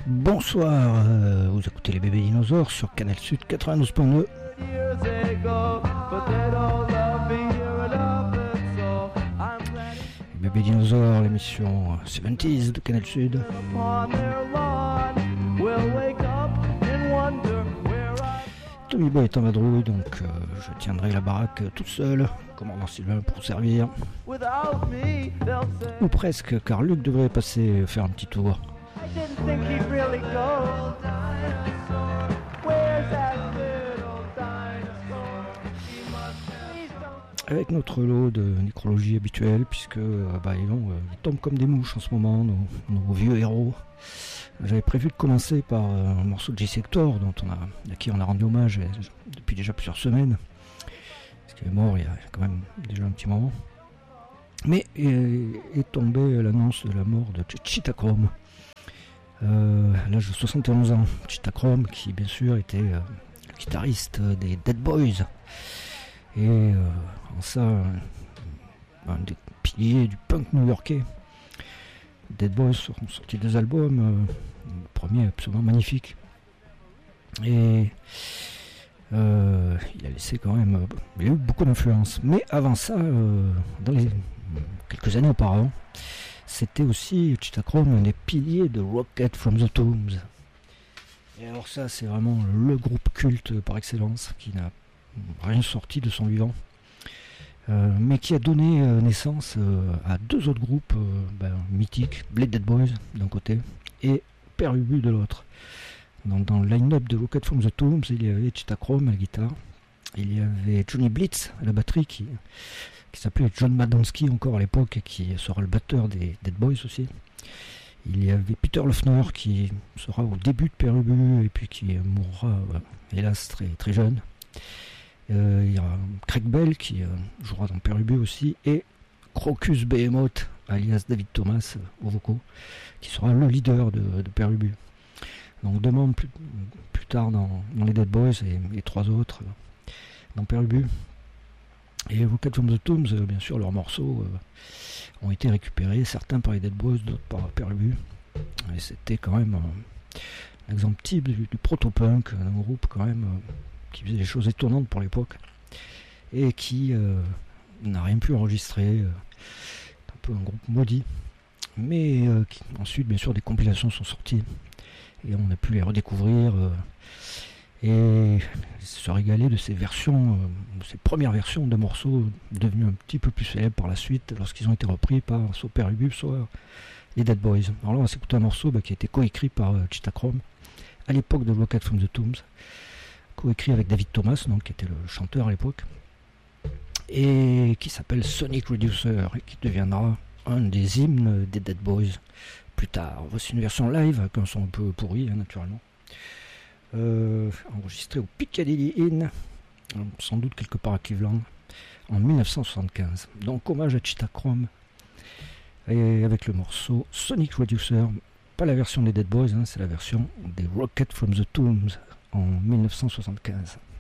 Bonsoir, vous écoutez les bébés dinosaures sur Canal Sud 92.2. Les bébés dinosaures, l'émission 70s de Canal Sud. Tommy Boy est en vadrouille, donc je tiendrai la baraque toute seule, commandant Sylvain pour servir. Ou presque, car Luc devrait passer faire un petit tour. Avec notre lot de nécrologie habituelle, puisque ils tombent comme des mouches en ce moment, nos vieux héros. J'avais prévu de commencer par un morceau de Jesse Hector, à qui on a rendu hommage depuis déjà plusieurs semaines, parce qu'il est mort il y a quand même déjà un petit moment. Mais est tombée l'annonce de la mort de Cheetah Chrome, à l'âge de 71 ans. Cheetah Chrome, qui bien sûr était le guitariste des Dead Boys, et en ça un des piliers du punk new-yorkais. Dead Boys ont sorti 2 albums, le premier absolument magnifique, et il a laissé quand même, il a eu beaucoup d'influence. Mais avant ça, quelques années auparavant, c'était aussi Cheetah Chrome, un des piliers de Rocket from the Tombs. Et alors ça, c'est vraiment le groupe culte par excellence, qui n'a rien sorti de son vivant, mais qui a donné naissance à 2 autres groupes mythiques, les Dead Boys d'un côté et Père Ubu de l'autre. Dans le line-up de Rocket from the Tombs, il y avait Cheetah Chrome à la guitare, il y avait Johnny Blitz à la batterie, qui s'appelait John Madonsky encore à l'époque, et qui sera le batteur des Dead Boys aussi. Il y avait Peter Lofner, qui sera au début de Père Ubu et puis qui mourra hélas très, très jeune. Il y a Craig Bell qui jouera dans Père Ubu aussi, et Crocus Behemoth alias David Thomas aux vocaux, qui sera le leader de Père Ubu. Donc 2 membres plus tard dans les Dead Boys, et les 3 autres dans Père Ubu. Et Rocket from the Tombs, bien sûr, leurs morceaux ont été récupérés, certains par les Dead Boys, d'autres par Père Ubu. Et c'était quand même un exemple type du proto-punk, d'un groupe quand même qui faisait des choses étonnantes pour l'époque, et qui n'a rien pu enregistrer. Un peu un groupe maudit, mais ensuite bien sûr des compilations sont sorties et on a pu les redécouvrir et se régaler de ces versions, ces premières versions de morceaux devenus un petit peu plus célèbres par la suite, lorsqu'ils ont été repris par soit Père Ubu, soit les Dead Boys. Alors là on va s'écouter un morceau qui a été coécrit par Cheetah Chrome à l'époque de Rocket from the Tombs, coécrit avec David Thomas, donc, qui était le chanteur à l'époque, et qui s'appelle Sonic Reducer, et qui deviendra un des hymnes des Dead Boys plus tard. Voici une version live avec un son un peu pourri, naturellement, enregistré au Piccadilly Inn, sans doute quelque part à Cleveland, en 1975. Donc hommage à Cheetah Chrome, et avec le morceau Sonic Reducer, pas la version des Dead Boys, c'est la version des Rocket from the Tombs en 1975.